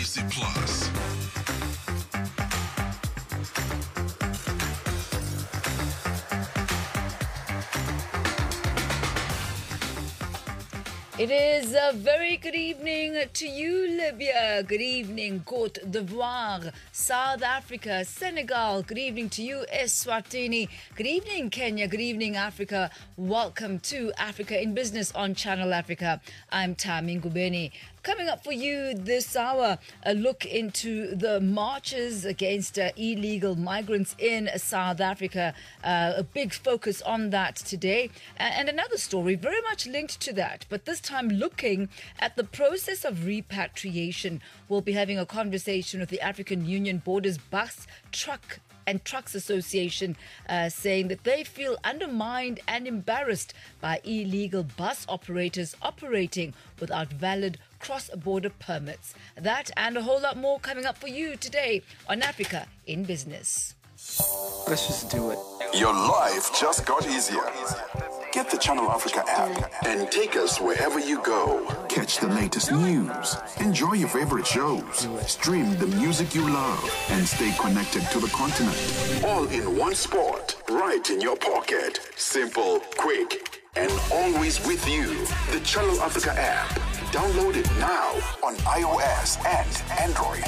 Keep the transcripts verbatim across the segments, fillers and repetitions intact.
Music Plus. It is a very good evening to you, Libya. Good evening, Cote d'Ivoire, South Africa, Senegal. Good evening to you, Eswatini. Good evening, Kenya. Good evening, Africa. Welcome to Africa in Business on Channel Africa. I'm Tami Ngubeni. Coming up for you this hour, a look into the marches against uh, illegal migrants in South Africa. Uh, a big focus on that today. And another story very much linked to that, but this time looking at the process of repatriation. We'll be having a conversation with the African Union Borders Bus, Truck and Trucks Association, uh, saying that they feel undermined and embarrassed by illegal bus operators operating without valid cross-border permits. That and a whole lot more coming up for you today on Africa in Business. Let's just do it. Your life just got easier. Get the Channel Africa app and take us wherever you go. Catch the latest news, enjoy your favorite shows, stream the music you love, and stay connected to the continent. All in one spot, right in your pocket. Simple, quick, and always with you. The Channel Africa app. Download it now on iOS and Android.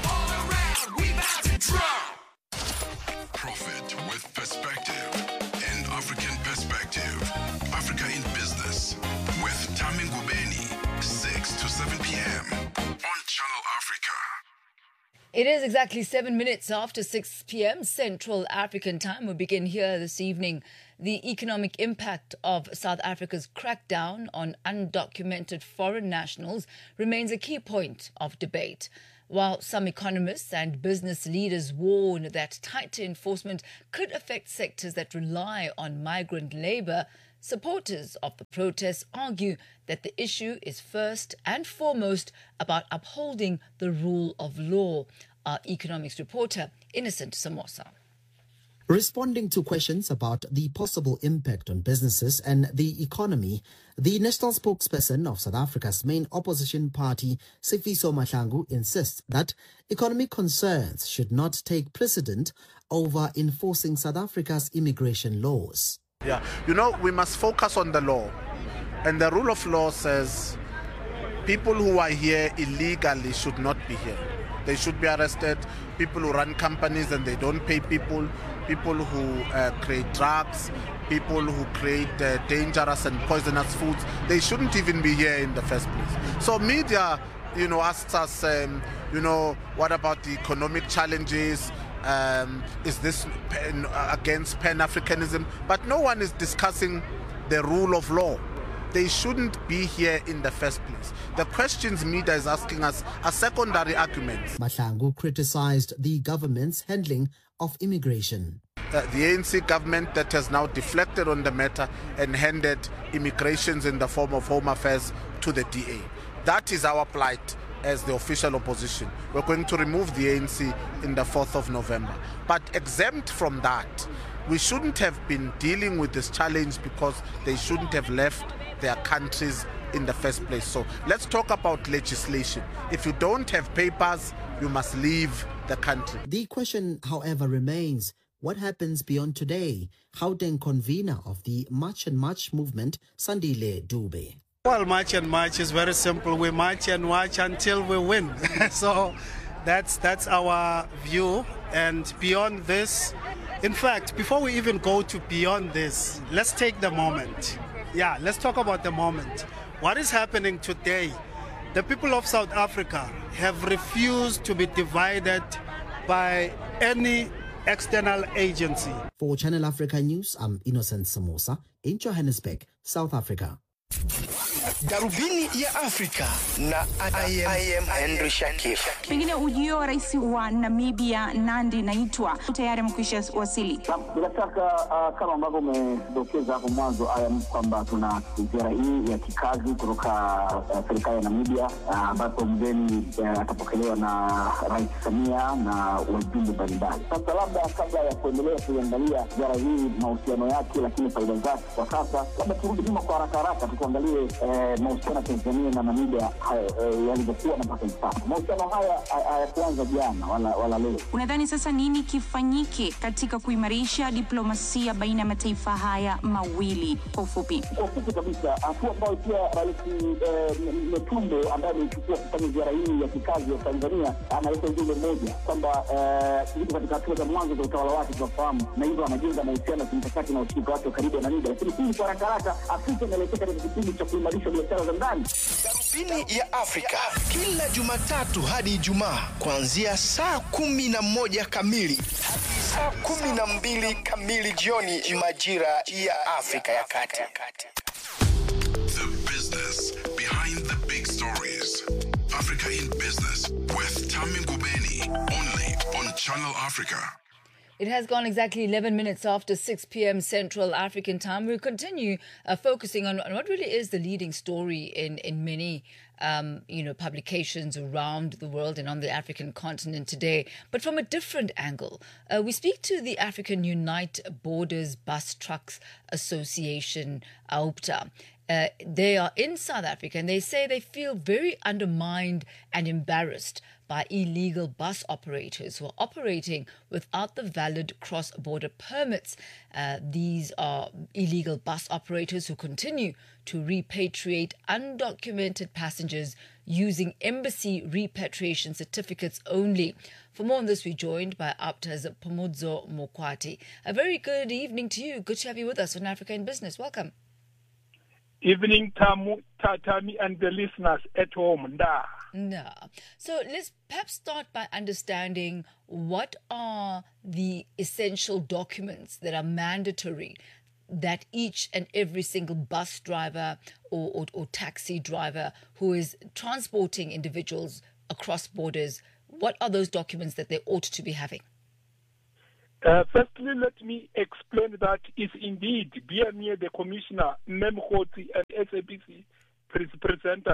Profit with perspective. An African perspective. Africa in Business with Tami Ngubeni, six to seven p.m. on Channel Africa. It is exactly seven minutes after six p.m. Central African time. We begin here this evening. The economic impact of South Africa's crackdown on undocumented foreign nationals remains a key point of debate. While some economists and business leaders warn that tighter enforcement could affect sectors that rely on migrant labour, supporters of the protests argue that the issue is first and foremost about upholding the rule of law. Our economics reporter, Innocent Samosa. Responding to questions about the possible impact on businesses and the economy, the national spokesperson of South Africa's main opposition party, Sifiso Mahlangu, insists that economic concerns should not take precedent over enforcing South Africa's immigration laws. Yeah, you know, we must focus on the law. And the rule of law says people who are here illegally should not be here. They should be arrested. People who run companies and they don't pay people, people who uh, create drugs, people who create uh, dangerous and poisonous foods, they shouldn't even be here in the first place. So media, you know, asks us, um, you know, what about the economic challenges? Um, is this pen, uh, against Pan-Africanism? But no one is discussing the rule of law. They shouldn't be here in the first place. The questions media is asking us are secondary arguments. Mahlangu criticized the government's handling of immigration. Uh, the A N C government that has now deflected on the matter and handed immigrations in the form of Home Affairs to the D A. That is our plight as the official opposition. We're going to remove the A N C in the fourth of November. But exempt from that, we shouldn't have been dealing with this challenge because they shouldn't have left their countries in the first place. So let's talk about legislation. If you don't have papers, you must leave the country. The question, however, remains, what happens beyond today? Gauteng convener of the March and March movement, Sandile Dube. Well, March and March is very simple. We march and march until we win. So that's that's our view. And beyond this, in fact, before we even go to beyond this, let's take the moment. Yeah, let's talk about the moment. What is happening today? The people of South Africa have refused to be divided by any external agency. For Channel Africa News, I'm Innocent Samosa in Johannesburg, South Africa. Darubini ya Afrika na I am, I am Henry Shakif. Pengine ujio wa rais wa Namibia Nandi Naitwa tayari mkwisha wasili. Bila shaka uh, kama ambavyo umedokeza hapo mwanzo I am kwamba tuna ziara hii ya kikazi kutoka uh, serikali ya Namibia ambapo uh, mgeni atapokelewa uh, na Rais Samia na wajumbe mbalimbali. Sasa labda kabla ya kuendelea kuangalia ziara hii mahusiano yake lakini faida zake kwa sasa, labda turudi nyuma kwa haraka haraka tuangalie uh, eh, mahusiano ya Tanzania na Namibia eh, yalivyokuwa na mpaka sasa. Mahusiano haya hayakuanza jana wala, wala leo. Unadhani sasa nini kifanyike katika kuimarisha diplomasia baina ya mataifa haya mawili kwa ufupi? Kwa ufupi kabisa, hatua ambayo pia Rais Metumbe ambaye amechukua kufanya ziara hii ya kikazi ya Tanzania analeta ujumbe mmoja kwamba yuko katika hatua za mwanzo za utawala wake tunafahamu, na hivyo anajenga mahusiano ya kimkakati na ushirika wake karibu na Namibia. Lakini hii kwa haraka haraka Afrika inaelekea katika kipindi cha kuimarisha biashara za ndani. Darubini ya Afrika kila Jumatatu hadi Ijumaa kuanzia saa kumi na moja kamili hadi saa kumi na mbili kamili jioni majira ya Afrika ya Kati. The business behind the big stories. Africa in Business with Tami Ngubeni, only on Channel Africa. It has gone exactly eleven minutes after six p.m. Central African time. We'll continue uh, focusing on, on what really is the leading story in, in many um, you know, publications around the world and on the African continent today, but from a different angle. Uh, we speak to the African Unite Borders Bus Trucks Association, A U B T A. Uh, they are in South Africa and they say they feel very undermined and embarrassed by illegal bus operators who are operating without the valid cross-border permits. Uh, these are illegal bus operators who continue to repatriate undocumented passengers using embassy repatriation certificates only. For more on this, we're joined by A U B T A's Phumudzo Mokwati. A very good evening to you. Good to have you with us on Africa in Business. Welcome. Evening, Tamu, Tatami, and the listeners at home. Nah. No. So let's perhaps start by understanding what are the essential documents that are mandatory that each and every single bus driver or, or, or taxi driver who is transporting individuals across borders, what are those documents that they ought to be having? Uh, firstly, let me explain that is indeed B M E, the Commissioner, Memkhoti, and S A B C presenter,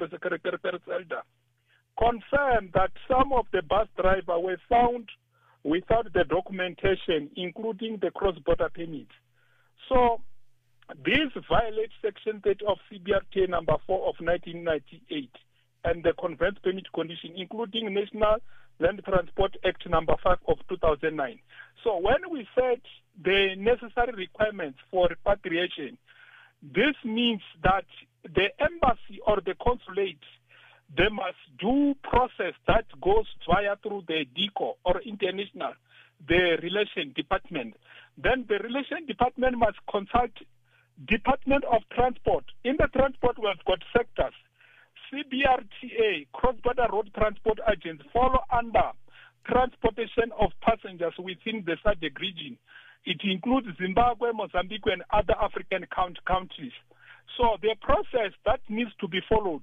confirmed that some of the bus drivers were found without the documentation, including the cross-border permits. So, this violates Section thirty of C B R T number four of nineteen ninety-eight and the conveyance permit condition, including National Land Transport Act number five of two thousand nine. So when we set the necessary requirements for repatriation, this means that the embassy or the consulate, they must do process that goes via through the D I C O or international, the relation department. Then the relation department must consult Department of Transport. In the transport, we've got sectors. C B R T A, Cross-Border Road Transport Agents, follow under transportation of passengers within the S A D C region. It includes Zimbabwe, Mozambique, and other African countries. So the process that needs to be followed,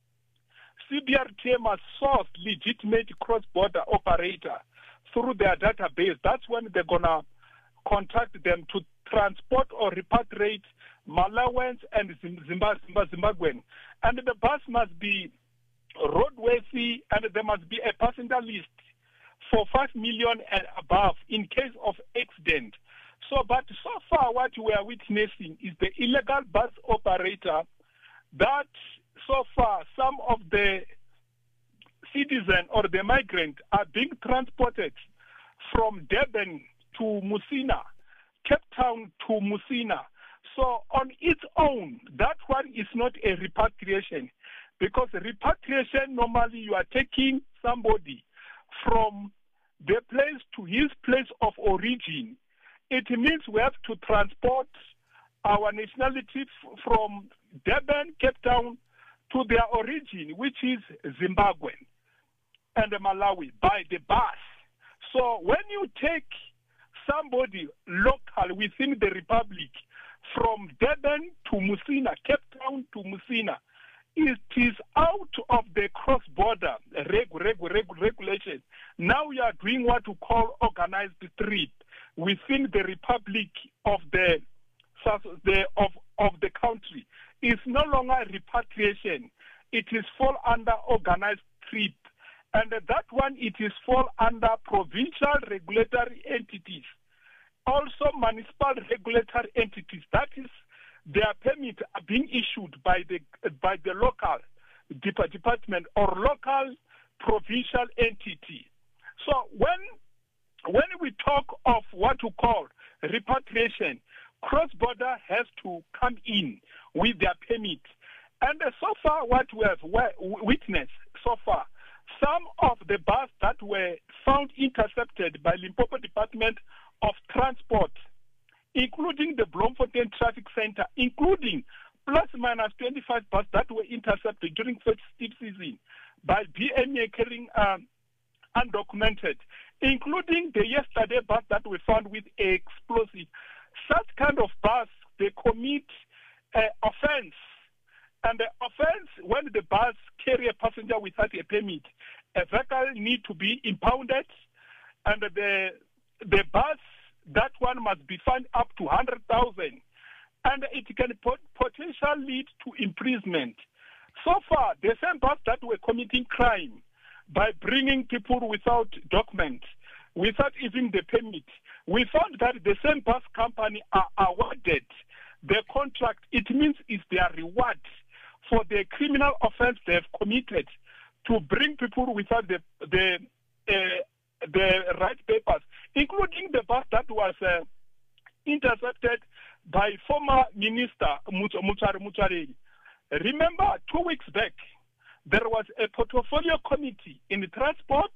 C B R T A must source legitimate cross-border operator through their database. That's when they're going to contact them to transport or repatriate Malawans and Zimbabwean. And the bus must be roadworthy, and there must be a passenger list for five million and above in case of accident. So, but so far what we are witnessing is the illegal bus operator that so far some of the citizens or the migrants are being transported from Durban to Musina, Cape Town to Musina. So on its own, that one is not a repatriation, because repatriation, normally you are taking somebody from the place to his place of origin. It means we have to transport our nationality f- from Durban, Cape Town, to their origin, which is Zimbabwe and Malawi, by the bus. So when you take somebody local within the Republic from Durban to Musina, Cape Town to Musina, it is out of the cross-border reg- reg- reg- regulation. Now we are doing what we call organized trip within the Republic of the, the of, of the country. It's no longer repatriation. It is fall under organized trip. And that one, it is fall under provincial regulatory entities. Also municipal regulatory entities. That is their permit are being issued by the by the local dep- department or local provincial entity. So when when we talk of what we call repatriation, cross-border has to come in with their permit. And uh, so far, what we have witnessed so far, some of the buses that were found intercepted by Limpopo Department of Transport, including the Bloemfontein Traffic Center, including plus minus twenty-five buses that were intercepted during festive season by B M A carrying um, undocumented, including the yesterday bus that we found with explosive. Such kind of bus, they commit uh, offense. And the offense, when the bus carry a passenger without a permit, a vehicle need to be impounded, and the the bus, that one must be fined up to one hundred thousand, and it can pot- potentially lead to imprisonment. So far, the same bus that were committing crime by bringing people without documents, without even the permit, we found that the same bus company are awarded the contract. It means it's their reward for the criminal offense they have committed to bring people without the the uh, the right papers, including the bus that was uh, intercepted by former Minister Mutare Mutare. Remember, two weeks back, there was a portfolio committee in the transport,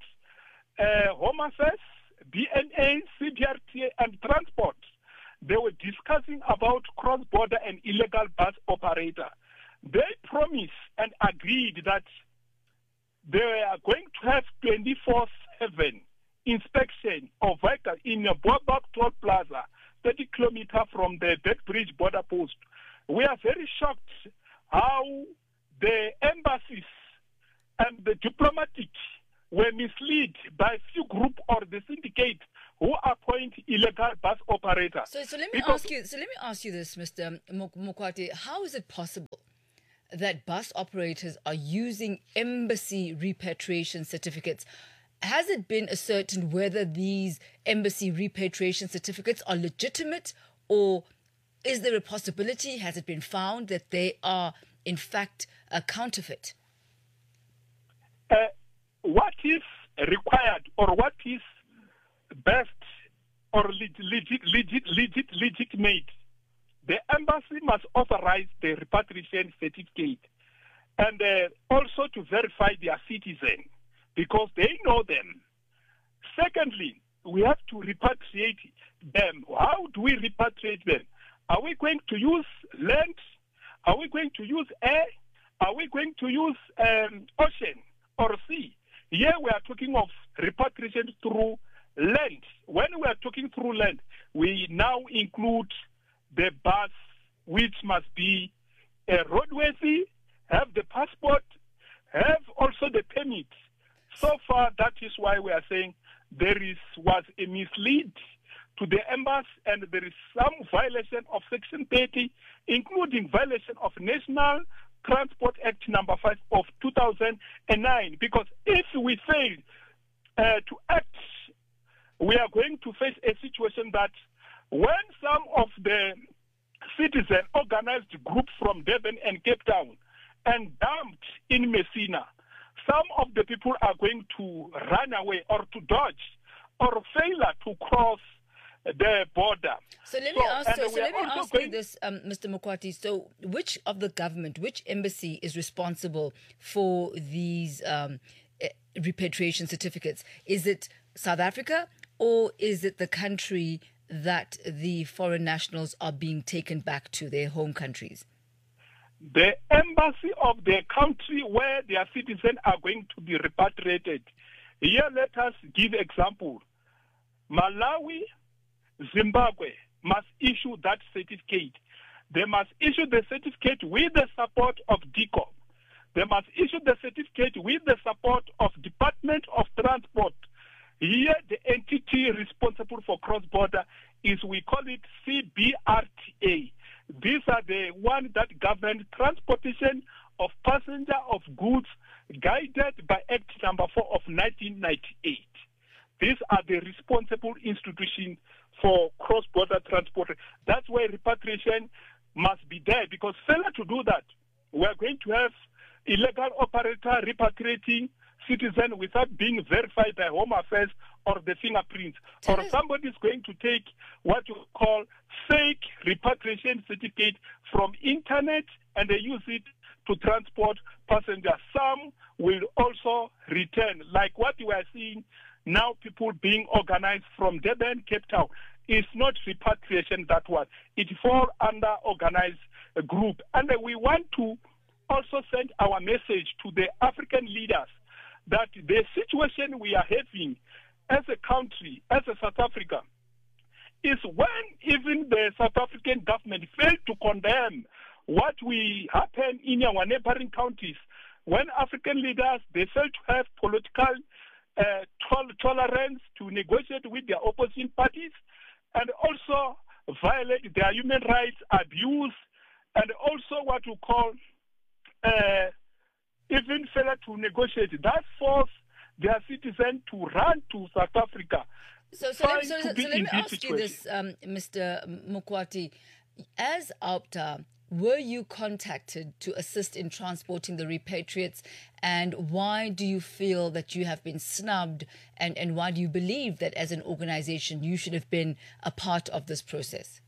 uh, Home Affairs, B N A, C D R T A, and transport. They were discussing about cross-border and illegal bus operator. They promised and agreed that they are going to have twenty-four seven inspection of vehicles in a Boabak Toll Plaza, thirty kilometers from the Beckbridge border post. We are very shocked how the embassies and the diplomatic were misled by few group or the syndicate who appoint illegal bus operators. So, so let me Because ask you. So let me ask you this, Mister Mokwati. How is it possible that bus operators are using embassy repatriation certificates? Has it been ascertained whether these embassy repatriation certificates are legitimate, or is there a possibility, has it been found, that they are in fact a counterfeit? Uh, what is required, or what is best or legit, legit, legit, legit, legitimate? The embassy must authorize the repatriation certificate, and uh, also to verify their citizen, because they know them. Secondly, we have to repatriate them. How do we repatriate them? Are we going to use land? Are we going to use air? Are we going to use um, ocean or sea? Here we are talking of repatriation through land. When we are talking through land, we now include the bus, which must be uh, roadworthy, have the passport, have also the permit. So far, that is why we are saying there is was a mislead to the embassy, and there is some violation of Section thirty, including violation of National Transport Act number five of two thousand nine. Because if we fail uh, to act, we are going to face a situation that when some of the citizen organized groups from Durban and Cape Town and dumped in Messina, some of the people are going to run away or to dodge or fail to cross the border. So let me So- ask, and so, so we let are me also ask you going- this, um, Mister Mokwati. So, which of the government, which embassy is responsible for these um, eh, repatriation certificates? Is it South Africa, or is it the country that the foreign nationals are being taken back to, their home countries? The embassy of the country where their citizens are going to be repatriated. Here, let us give example. Malawi, Zimbabwe must issue that certificate. They must issue the certificate with the support of D C O M. They must issue the certificate with the support of Department of Transport. Here, the entity responsible for cross-border is, we call it C B R T A. These are the ones that govern transportation of passenger of goods, guided by Act number four of nineteen ninety-eight. These are the responsible institutions for cross-border transport. That's why repatriation must be there, because failure to do that, we're going to have illegal operator repatriating citizen without being verified by Home Affairs or the fingerprints. Or somebody is going to take what you call fake repatriation certificate from internet and they use it to transport passengers. Some will also return, like what you are seeing now, people being organized from Durban, Cape Town. It's not repatriation, that one. It falls under organized group. And we want to also send our message to the African leaders that the situation we are having as a country, as a South Africa, is when even the South African government failed to condemn what we happen in our neighboring counties, when African leaders, they fail to have political uh, tol- tolerance to negotiate with their opposition parties, and also violate their human rights, abuse, and also what we call uh, even failure to negotiate. That force their citizens to run to South Africa. So, so, let, so, so, so let me ask situation. you this, um, Mister Mokwati. As AUPTA, were you contacted to assist in transporting the repatriates, and why do you feel that you have been snubbed, and, and why do you believe that as an organization you should have been a part of this process?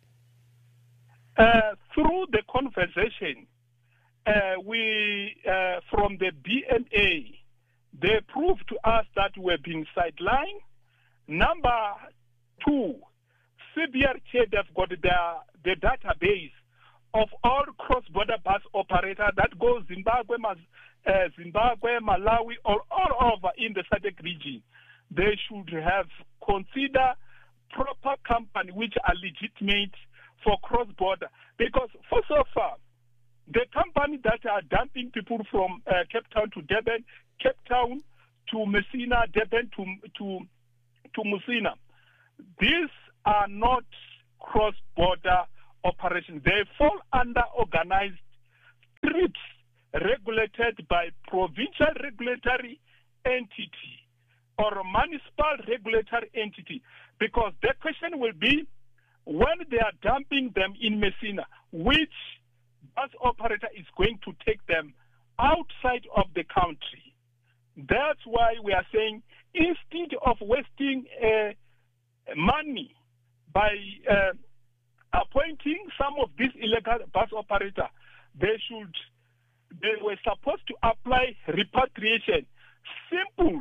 Uh, through the conversation, uh, we, uh, from the B N A, they proved to us that we're being sidelined. Number two, C B R K, they've got their, the database of all cross-border bus operators that go Zimbabwe, uh, Zimbabwe, Malawi, or all over in the S A D C region. They should have considered proper company which are legitimate for cross-border. Because for so far, the company that are dumping people from uh, Cape Town to Durban, Cape Town to Messina, Durban to to to Musina, these are not cross-border operations. They fall under organized trips regulated by provincial regulatory entity or municipal regulatory entity. Because the question will be, when they are dumping them in Messina, which bus operator is going to take them outside of the country? That's why we are saying, instead of wasting uh, money by uh, appointing some of these illegal bus operators, they should, they were supposed to apply repatriation. Simple.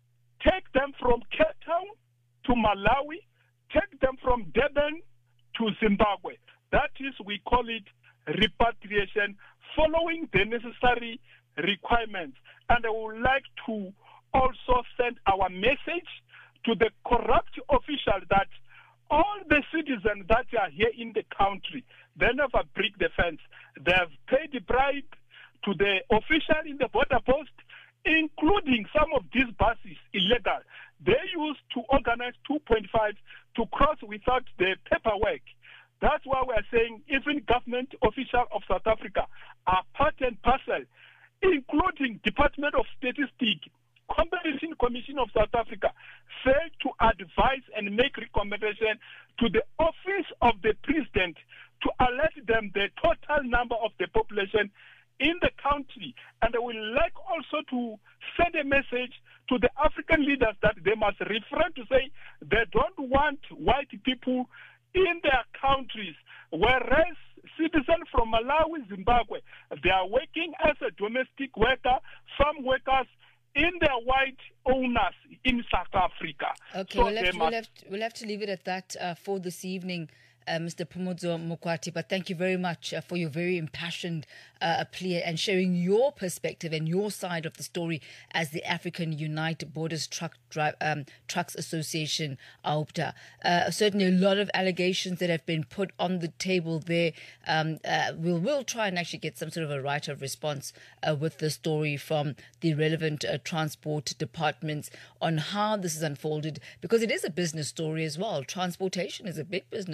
Take them from Cape Town to Malawi, take them from Durban to Zimbabwe. That is, we call it repatriation, following the necessary requirements. And I would like to also send our message to the corrupt officials that all the citizens that are here in the country, they never break the fence. They have paid the bribe to the official in the border post, including some of these buses illegal. They used to organize two point five to cross without the paperwork. That's why we are saying even government officials of South Africa are part and parcel, including Department of Statistics, Competition Commission of South Africa, failed to advise and make recommendations to the office of the president to alert them the total number of the population in the country. And I would like also to send a message to the African leaders that they must refrain to say they don't want white people in their countries, whereas citizens from Malawi, Zimbabwe, they are working as a domestic worker, farm workers, in their white owners in South Africa. Okay, so we'll, have to, we'll, have to, we'll have to leave it at that uh, for this evening, uh, Mister Phumudzo Mokwati. But thank you very much uh, for your very impassioned uh, plea and sharing your perspective and your side of the story as the African Unite Borders Truck Drive, um, Trucks Association, AUPTA. Uh, certainly a lot of allegations that have been put on the table there. Um, uh, we'll, we'll try and actually get some sort of a right of response uh, with the story from the relevant uh, transport departments on how this is unfolded, because it is a business story as well. Transportation is a big business story.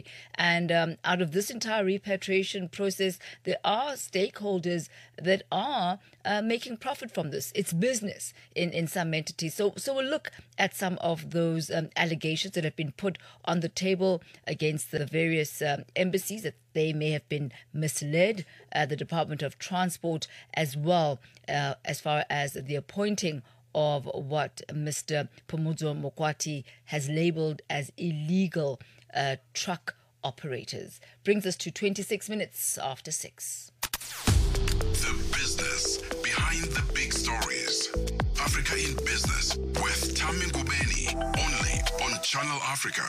story. And um, out of this entire repatriation process, there are stakeholders that are uh, making profit from this. It's business in, in some entities. So, so we'll look at some of those um, allegations that have been put on the table against the various um, embassies, that they may have been misled, uh, the Department of Transport as well, uh, as far as the appointing of what Mister Phumudzo Mokwati has labelled as illegal uh, truck operators. Brings us to twenty-six minutes after six. The business behind the big stories. Africa in Business with Tami Ngubeni, only on Channel Africa.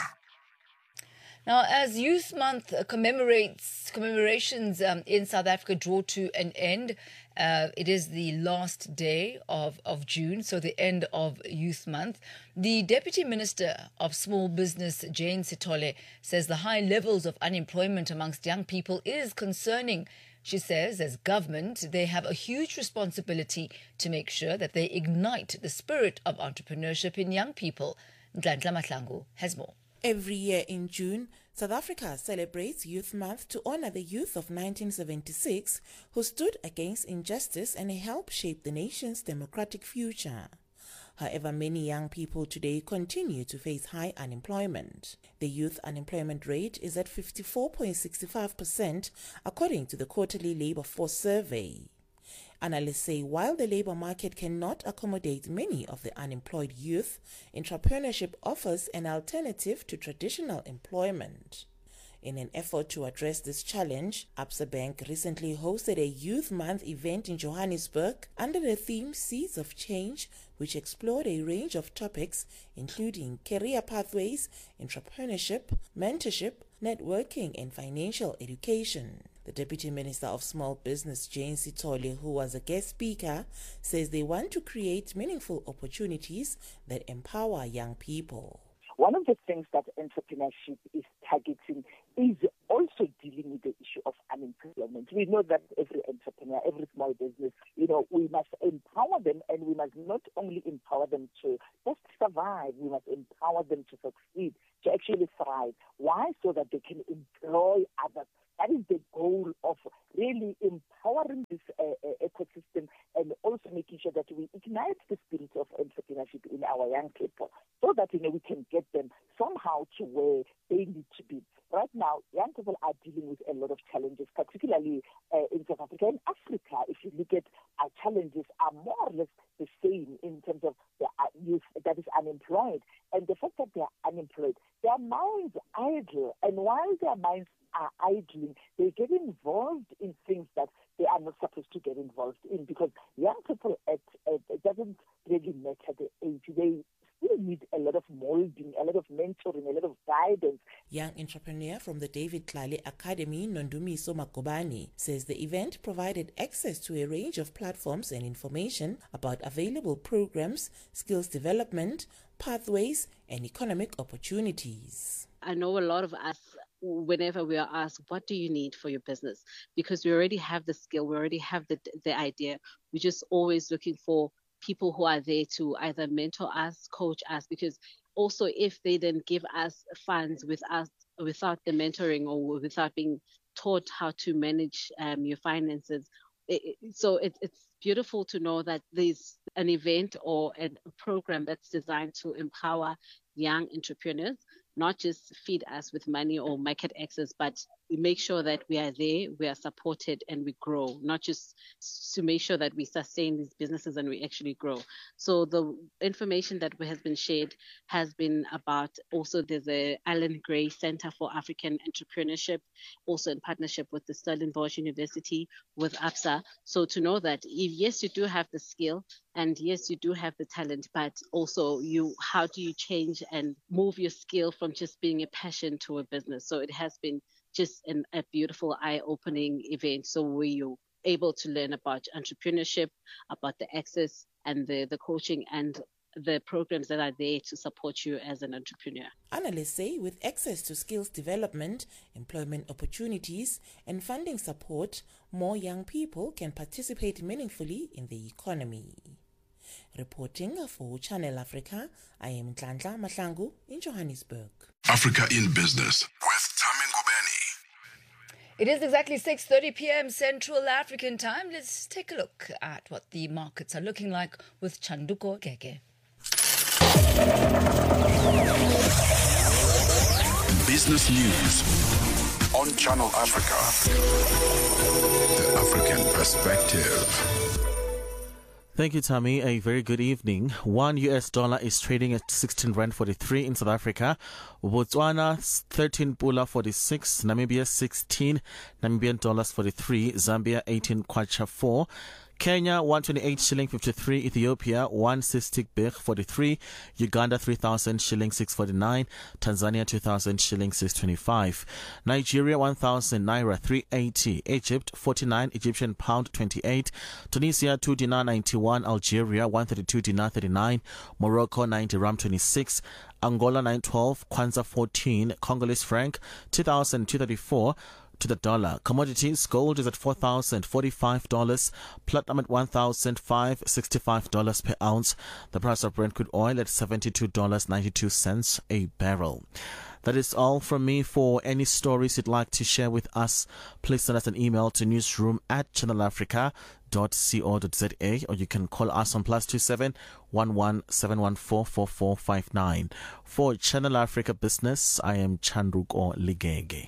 Now, as Youth Month commemorates commemorations um, in South Africa draw to an end, uh, it is the last day of, of June, so the end of Youth Month. The Deputy Minister of Small Business, Jane Sithole, says the high levels of unemployment amongst young people is concerning. She says, as government, they have a huge responsibility to make sure that they ignite the spirit of entrepreneurship in young people. Ndlandla Mahlangu has more. Every year in June, South Africa celebrates Youth Month to honor the youth of nineteen seventy-six who stood against injustice and helped shape the nation's democratic future. However, many young people today continue to face high unemployment. The youth unemployment rate is at fifty-four point six five percent according to the quarterly labor force survey. Analysts say while the labor market cannot accommodate many of the unemployed youth, entrepreneurship offers an alternative to traditional employment. In an effort to address this challenge, Absa Bank recently hosted a Youth Month event in Johannesburg under the theme Seeds of Change, which explored a range of topics including career pathways, entrepreneurship, mentorship, networking, and financial education. The Deputy Minister of Small Business, Jane Sithole, who was a guest speaker, says they want to create meaningful opportunities that empower young people. One of the things that entrepreneurship is targeting is also dealing with the issue of unemployment. We know that every entrepreneur, every small business, you know, we must empower them, and we must not only empower them to just survive, we must empower them to succeed, to actually thrive. Why? So that they can employ others. That is the goal of really empowering this uh, uh, ecosystem, and also making sure that we ignite the spirit of entrepreneurship in our young people, so that, you know, we can get them somehow to where they need to be. Right now, young people are dealing with a lot of challenges, particularly uh, in South Africa and Africa. If you look at our challenges, are more or less the same in terms of the youth that is unemployed, and the fact that they are unemployed, their minds idle, and while their minds are idling, they get involved in things that they are not supposed to get involved in, because young people, at, at, it doesn't really matter the age. They still need a lot of molding, a lot of mentoring, a lot of guidance. Young entrepreneur from the David Tlale Academy, Nondumiso Makobani, says the event provided access to a range of platforms and information about available programs, skills development, pathways, and economic opportunities. I know a lot of us, whenever we are asked, what do you need for your business? Because we already have the skill, we already have the the idea. We're just always looking for people who are there to either mentor us, coach us, because also if they then give us funds with us, without the mentoring or without being taught how to manage um, your finances. It, it, so it, it's beautiful to know that there's an event or a program that's designed to empower young entrepreneurs, not just feed us with money or market access, but we make sure that we are there, we are supported, and we grow, not just to make sure that we sustain these businesses and we actually grow. So the information that has been shared has been about, also there's a Alan Gray Center for African Entrepreneurship, also in partnership with the Stellenbosch University, with Absa. So to know that if, yes, you do have the skill, and yes, you do have the talent, but also you, how do you change and move your skill from just being a passion to a business? So it has been just an, a beautiful eye-opening event. So where you're able to learn about entrepreneurship, about the access and the, the coaching and the programs that are there to support you as an entrepreneur. Analysts say with access to skills development, employment opportunities, and funding support, more young people can participate meaningfully in the economy. Reporting for Channel Africa, I am Ndlandla Mahlangu in Johannesburg. Africa in Business with Tami It is exactly six thirty p.m. Central African time. Let's take a look at what the markets are looking like with Chanduko Gege. Business News on Channel Africa. The African Perspective. Thank you, Tammy. A very good evening. One U S dollar is trading at sixteen rand forty-three in South Africa. Botswana thirteen pula forty-six. Namibia sixteen. Namibian dollars forty-three. Zambia eighteen kwacha four. Kenya one twenty-eight shilling fifty-three, Ethiopia one sixty birr forty-three, Uganda three thousand shilling six forty-nine, Tanzania two thousand shilling six twenty-five, Nigeria one thousand naira three eighty, Egypt forty-nine Egyptian pound twenty-eight, Tunisia two dinar ninety-one, Algeria one thirty-two dinar thirty-nine, Morocco nine dirham twenty-six, Angola nine twelve, Kwanza fourteen, Congolese franc two thousand two thirty-four to the dollar. Commodities, gold is at four thousand forty-five dollars, platinum at one thousand five hundred sixty-five dollars per ounce. The price of Brent crude oil at seventy-two dollars and ninety-two cents a barrel. That is all from me. For any stories you'd like to share with us, please send us an email to newsroom at channelafrica dot co dot za, or you can call us on plus two seven one one seven one four four four five nine. For Channel Africa Business, I am Chanduko Ligege.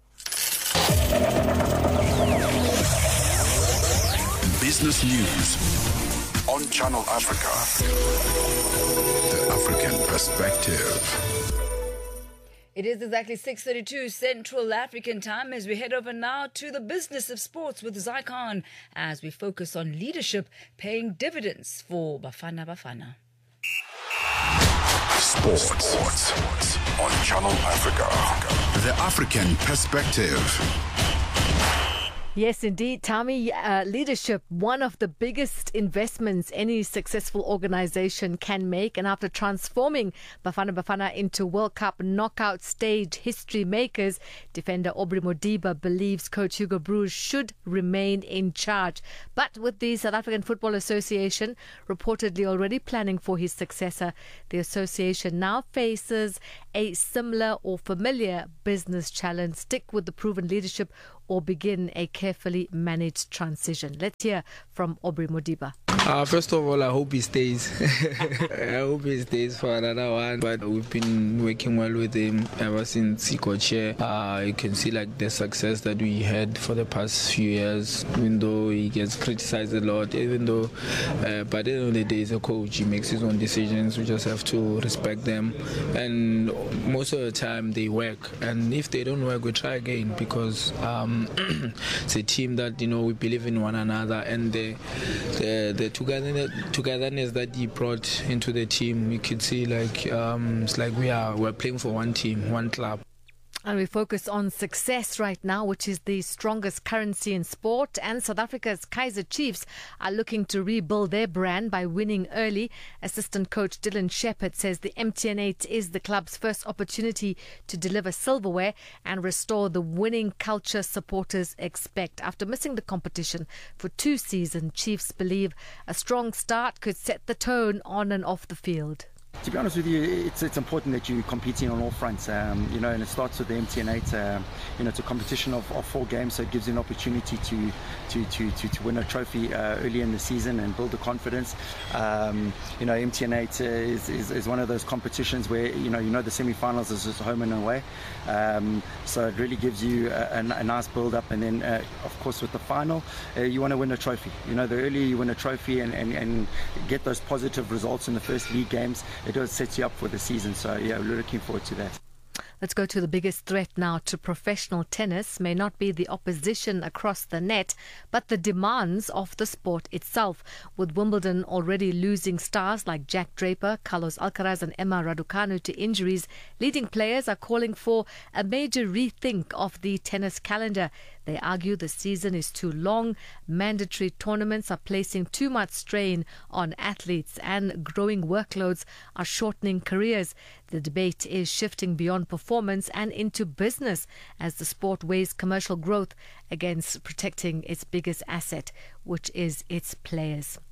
Business News on Channel Africa. The African Perspective. It is exactly six thirty-two Central African time as we head over now to the business of sports with Zycon as we focus on leadership paying dividends for Bafana Bafana. Sports, Sports on Channel Africa. The African Perspective. Yes, indeed, Tommy. Uh, leadership, one of the biggest investments any successful organization can make. And after transforming Bafana Bafana into World Cup knockout stage history makers, defender Aubrey Modiba believes coach Hugo Broos should remain in charge. But with the South African Football Association reportedly already planning for his successor, the association now faces a similar or familiar business challenge. Stick with the proven leadership or begin a carefully managed transition. Let's hear from Aubrey Modiba. Uh, first of all, I hope he stays. I hope he stays for another one. But we've been working well with him ever since he got here. Uh, you can see like the success that we had for the past few years, even though he gets criticized a lot, even though, uh, but at the end of the day, he's a coach. He makes his own decisions. We just have to respect them. And most of the time, they work. And if they don't work, we try again because um, it's a team that, you know, we believe in one another. And the, the, the togetherness, togetherness that he brought into the team, you could see like um, it's like we are we're playing for one team, one club. And we focus on success right now, which is the strongest currency in sport. And South Africa's Kaizer Chiefs are looking to rebuild their brand by winning early. Assistant coach Dylan Shepherd says the M T N eight is the club's first opportunity to deliver silverware and restore the winning culture supporters expect. After missing the competition for two seasons, Chiefs believe a strong start could set the tone on and off the field. To be honest with you, it's it's important that you're competing on all fronts, um, you know, and it starts with the M T N eight. Um, you know, it's a competition of, of four games, so it gives you an opportunity to to to to, to win a trophy uh, early in the season and build the confidence. Um, you know, M T N eight is, is is one of those competitions where you know you know the semi-finals is just home and away, um, so it really gives you a, a, a nice build-up, and then uh, of course with the final, uh, you want to win a trophy. You know, the earlier you win a trophy and, and, and get those positive results in the first league games, it does set you up for the season. So yeah, we're looking forward to that. Let's go to the biggest threat now to professional tennis. May not be the opposition across the net, but the demands of the sport itself. With Wimbledon already losing stars like Jack Draper, Carlos Alcaraz and Emma Raducanu to injuries, leading players are calling for a major rethink of the tennis calendar. They argue the season is too long, mandatory tournaments are placing too much strain on athletes, and growing workloads are shortening careers. The debate is shifting beyond performance and into business as the sport weighs commercial growth against protecting its biggest asset, which is its players.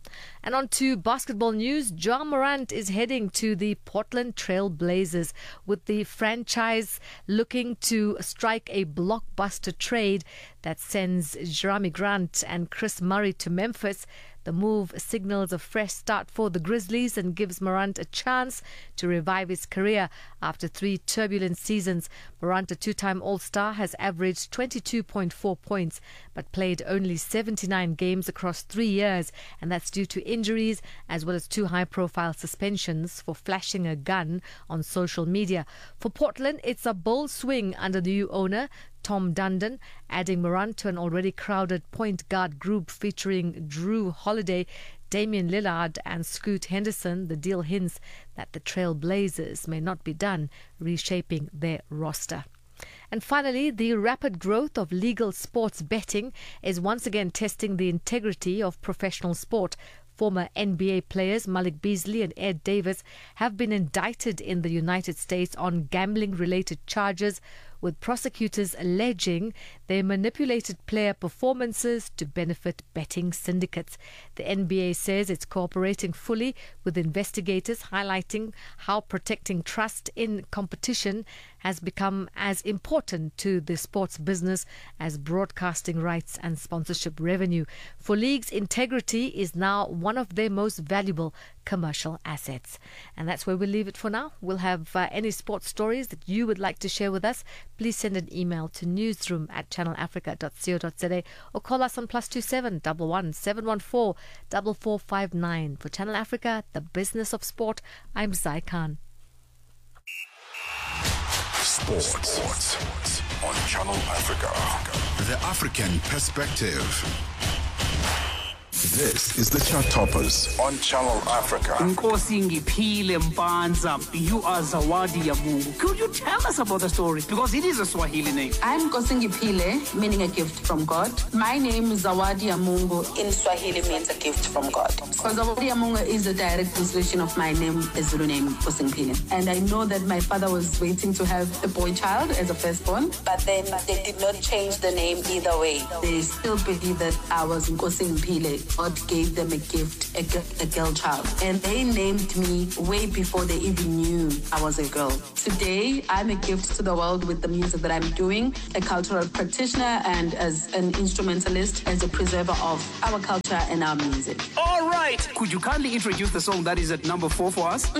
And on to basketball news. Ja Morant is heading to the Portland Trail Blazers, with the franchise looking to strike a blockbuster trade that sends Jerami Grant and Chris Murray to Memphis. The move signals a fresh start for the Grizzlies and gives Morant a chance to revive his career after three turbulent seasons. Morant, a two-time All-Star, has averaged twenty-two point four points but played only seventy-nine games across three years, and that's due to injuries as well as two high-profile suspensions for flashing a gun on social media. For Portland, it's a bold swing under the new owner, Tom Dundon, adding Morant to an already crowded point guard group featuring Drew Holiday, Damian Lillard and Scoot Henderson. The deal hints that the Trail Blazers may not be done reshaping their roster. And finally, the rapid growth of legal sports betting is once again testing the integrity of professional sport. Former N B A players Malik Beasley and Ed Davis have been indicted in the United States on gambling-related charges, with prosecutors alleging they manipulated player performances to benefit betting syndicates. The N B A says it's cooperating fully with investigators, highlighting how protecting trust in competition has become as important to the sports business as broadcasting rights and sponsorship revenue. For leagues, integrity is now one of their most valuable commercial assets. And that's where we'll leave it for now. We'll have uh, any sports stories that you would like to share with us. Please send an email to newsroom at channel africa dot co dot za or call us on plus two seven one one seven one four four four five nine. For Channel Africa, the business of sport, I'm Zai Khan. Sports. Sports on Channel Africa. The African perspective. This is the Chart Toppers on Channel Africa. Nkosi Ngiphile Mpanza, you are Zawadi ya Mungu. Could you tell us about the story? Because it is a Swahili name. I'm Nkosi Ngiphile, meaning a gift from God. My name is Zawadi ya Mungu. In Swahili means a gift from God. Because Zawadi ya Mungu is a direct translation of my name, a Zulu name, Nkosi Ngiphile. And I know that my father was waiting to have a boy child as a firstborn, but then they did not change the name either way. They still believe that I was Nkosi Ngiphile. God gave them a gift, a, a girl child. And they named me way before they even knew I was a girl. Today, I'm a gift to the world with the music that I'm doing, a cultural practitioner and as an instrumentalist, as a preserver of our culture and our music. All right. Could you kindly introduce the song that is at number four for us?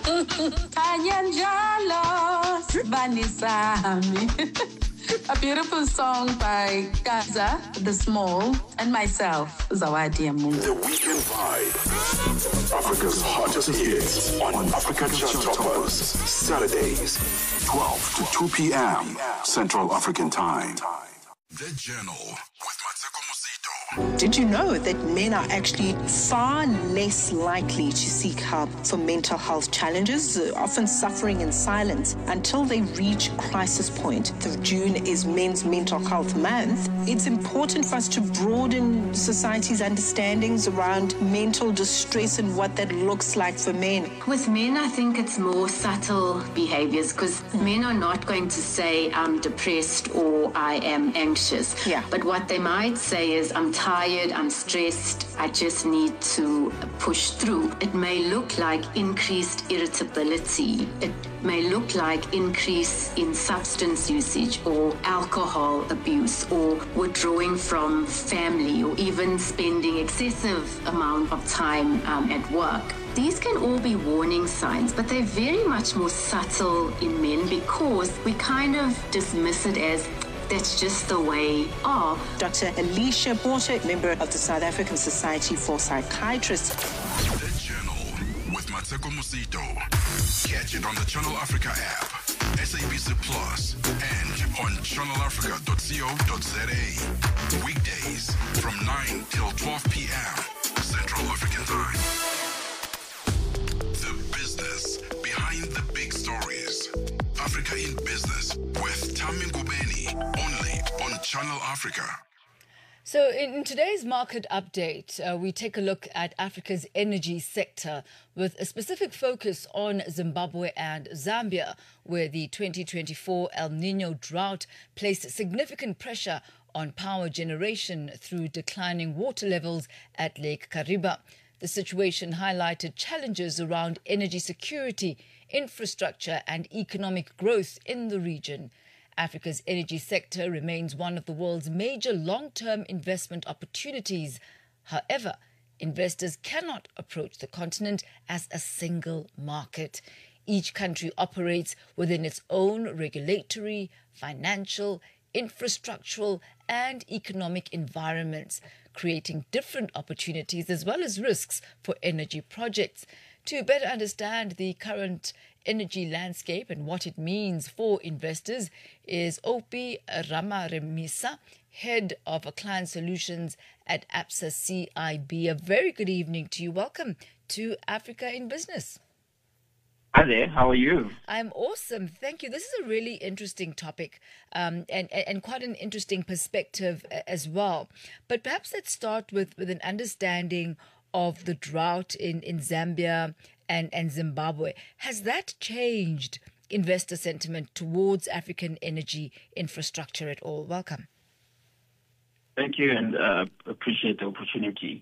A beautiful song by Gaza, The Small, and myself, Zawadi ya Mungu. The Weekend Vibe. Africa's hottest hits on Africa Chart Toppers. Saturdays, twelve to two p.m. Central African Time. The Journal with Mateko Musito. Did you know that men are actually far less likely to seek help for mental health challenges, uh, often suffering in silence until they reach crisis point? The June is Men's Mental Health Month. It's important for us to broaden society's understandings around mental distress and what that looks like for men. With men, I think it's more subtle behaviors, because men are not going to say, I'm depressed or I am anxious. Yeah. But what they might say is, I'm tired, I'm stressed, I just need to push through. It may look like increased irritability. It may look like increase in substance usage or alcohol abuse or withdrawing from family or even spending excessive amount of time um, at work. These can all be warning signs, but they're very much more subtle in men because we kind of dismiss it as that's just the way of. Doctor Alicia Porter, member of the South African Society for Psychiatrists. The Journal with Mateko Musito. Catch it on the Channel Africa app, S A B C Plus, and on channel africa dot co dot za. Weekdays from nine till twelve p.m. Central African Time. The business behind the big stories. Africa in Business with Tammy Ngubeni, only on Channel Africa. So in today's market update, uh, we take a look at Africa's energy sector with a specific focus on Zimbabwe and Zambia, where the twenty twenty-four El Niño drought placed significant pressure on power generation through declining water levels at Lake Kariba. The situation highlighted challenges around energy security, infrastructure and economic growth in the region. Africa's energy sector remains one of the world's major long-term investment opportunities. However, investors cannot approach the continent as a single market. Each country operates within its own regulatory, financial, infrastructural and economic environments, creating different opportunities as well as risks for energy projects. To better understand the current energy landscape and what it means for investors is Opi Ramaremisa, Head of Client Solutions at Absa C I B. A very good evening to you. Welcome to Africa in Business. Hi there, how are you? I'm awesome, thank you. This is a really interesting topic um, and, and quite an interesting perspective as well. But perhaps let's start with, with an understanding of the drought in, in Zambia and, and Zimbabwe. Has that changed investor sentiment towards African energy infrastructure at all? Welcome. Thank you, and uh, appreciate the opportunity.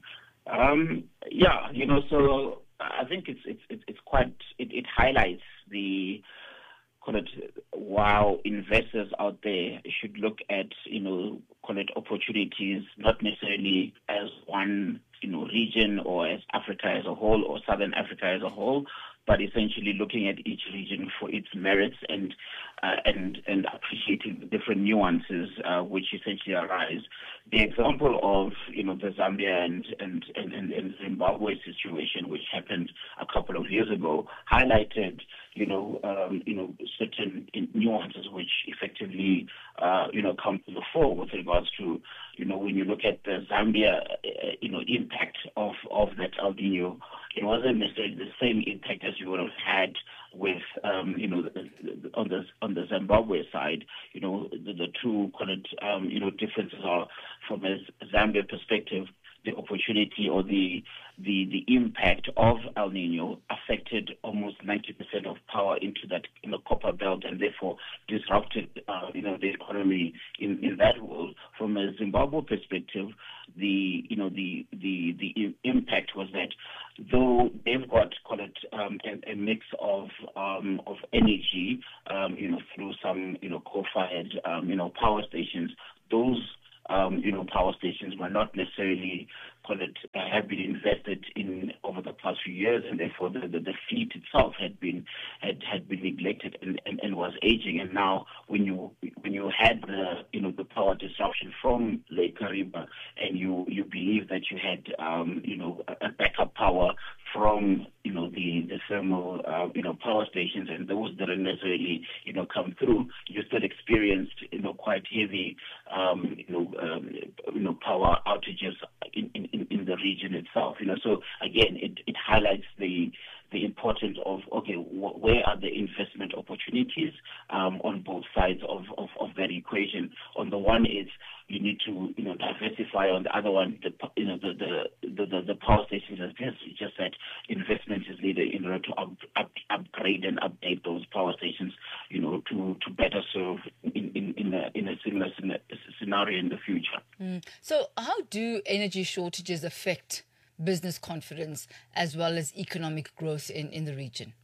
Um, yeah, you know, so I think it's it's it's quite it, it highlights the call it wow investors out there should look at you know call it opportunities not necessarily as one you know region or as Africa as a whole or Southern Africa as a whole, but essentially looking at each region for its merits and uh, and and appreciating the different nuances uh, which essentially arise. The example of you know the Zambia and and, and, and Zimbabwe situation, which happened a couple of years ago, highlighted you know um, you know certain nuances which effectively uh, you know come to the fore with regards to you know when you look at the Zambia uh, you know impact of of that El Nino. It wasn't necessarily the same impact as you would have had with, um, you know, the, the, on the on the Zimbabwe side. You know, the, the two kind of, um, you know, differences are from a Zambia perspective, the opportunity or the the the impact of El Nino affected almost ninety percent of power into that in the copper belt and therefore disrupted, uh, you know, the economy in, in that world. From a Zimbabwe perspective, the you know the the the impact was that though they've got call it um, a, a mix of um, of energy, um, you know, through some you know coal-fired um, you know power stations, those um, you know power stations were not necessarily call it uh, have been invested in over the past few years, and therefore the, the, the fleet itself had been had, had been neglected and, and, and was aging. And now when you when you had the you know the power disruption from Lake Kariba, and you, you believe that you had um, you know a backup power from you know the the thermal uh, you know power stations, and those didn't necessarily you know come through, you still experienced you know quite heavy um, you know um, you know power outages in, in In, in the region itself, you know. So again, it, it highlights the the importance of okay, wh- where are the investment opportunities um, on both sides of, of, of that equation. On the one is you need to you know diversify. On the other one, the you know the the the, the power stations as just just that investment is needed in order to up, up, upgrade and update those power stations, you know, to, to better serve in in in a, in a similar scenario in the future. Mm. So, how do energy shortages affect business confidence as well as economic growth in, in the region?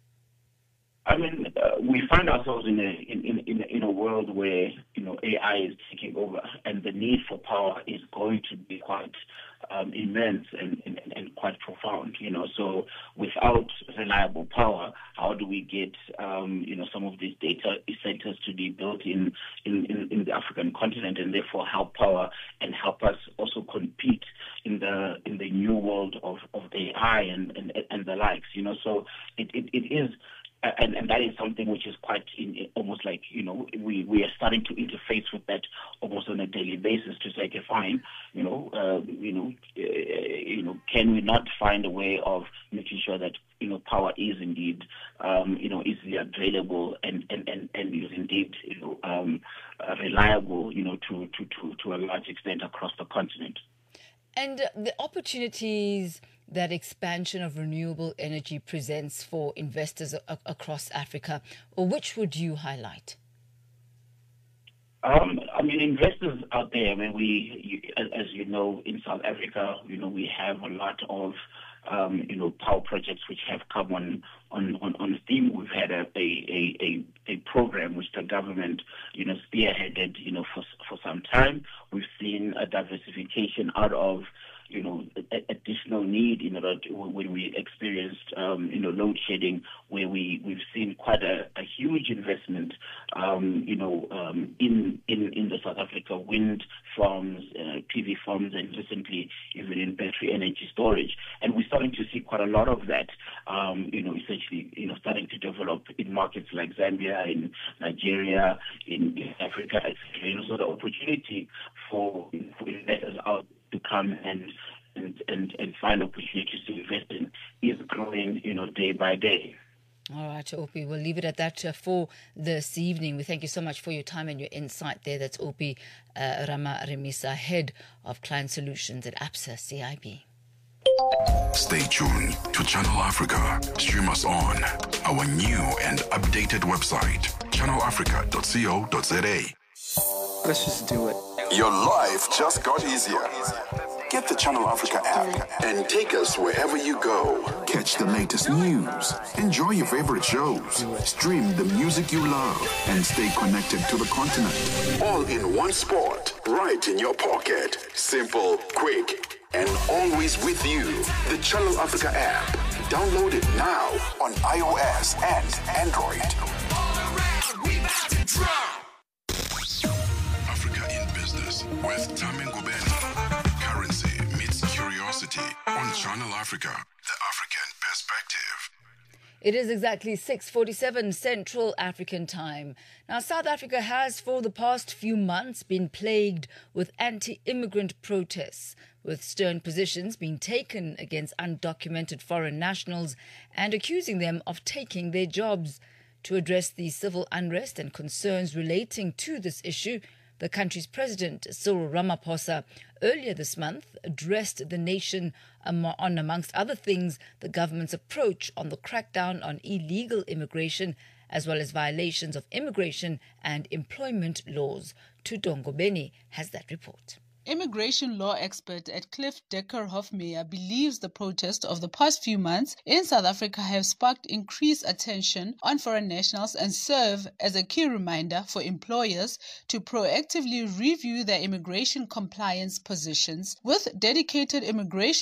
I mean, uh, we find ourselves in a in, in, in, a, in a world where you know A I is taking over, and the need for power is going to be quite um, immense and, and, and quite profound. You know, so without reliable power, how do we get um, you know some of these data centers to be built in in, in in the African continent, and therefore help power and help us also compete in the in the new world of, of A I and, and and the likes. You know, so it it, it is. And, and that is something which is quite in, almost like, you know, we, we are starting to interface with that almost on a daily basis to say, okay, fine, you know, uh, you know, uh, you know, can we not find a way of making sure that, you know, power is indeed, um, you know, easily available and, and, and, and is indeed, you know, um, uh, reliable, you know, to, to, to, to a large extent across the continent. And the opportunities that expansion of renewable energy presents for investors a- across Africa, or which would you highlight? Um, I mean, investors out there, I mean, we, you, as, as you know, in South Africa, you know, we have a lot of um, you know, power projects which have come on on on, on steam. We've had a a, a a a program which the government, you know, spearheaded, you know, for for some time. We've seen a diversification out of, you know, additional need, you know, when we experienced, um, you know, load shedding, where we, we've seen quite a, a huge investment, um, you know, um, in, in, in the South Africa wind farms, uh, P V farms, and recently even in battery energy storage. And we're starting to see quite a lot of that, um, you know, essentially, you know, starting to develop in markets like Zambia, in Nigeria, in, in Africa, et cetera. You know, so the opportunity for, for investors out to come and, and, and, and find opportunities to invest in is growing, you know, day by day. All right, Opi, we'll leave it at that uh, for this evening. We thank you so much for your time and your insight there. That's Opi uh, Rama Remisa, Head of Client Solutions at Absa C I B. Stay tuned to Channel Africa. Stream us on our new and updated website, channel africa dot co dot za. Let's just do it. Your life just got easier. Get the Channel Africa app and take us wherever you go. Catch the latest news, enjoy your favorite shows, stream the music you love, and stay connected to the continent. All in one spot, right in your pocket. Simple, quick, and always with you. The Channel Africa app. Download it now on iOS and Android. With Tami Ngubeni. Currency meets curiosity on Channel Africa, the African perspective. It is exactly six forty-seven Central African Time. Now, South Africa has for the past few months been plagued with anti-immigrant protests, with stern positions being taken against undocumented foreign nationals and accusing them of taking their jobs. To address the civil unrest and concerns relating to this issue, the country's president, Cyril Ramaphosa, earlier this month addressed the nation on, amongst other things, the government's approach on the crackdown on illegal immigration, as well as violations of immigration and employment laws. Tudongo Beni has that report. Immigration law expert at Cliff Decker Hofmeyer believes the protests of the past few months in South Africa have sparked increased attention on foreign nationals and serve as a key reminder for employers to proactively review their immigration compliance positions with dedicated immigration